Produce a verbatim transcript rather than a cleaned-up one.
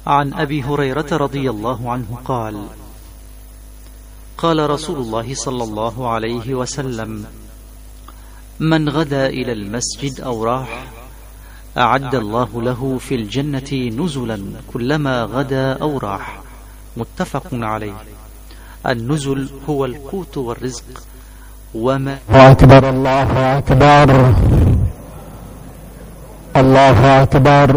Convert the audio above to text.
عن أبي هريرة رضي الله عنه قال: قال رسول الله صلى الله عليه وسلم: من غدا إلى المسجد أو راح أعد الله له في الجنة نزلا كلما غدا أو راح. متفق عليه. النزل هو القوت والرزق. وما أكبر الله أكبر الله أكبر.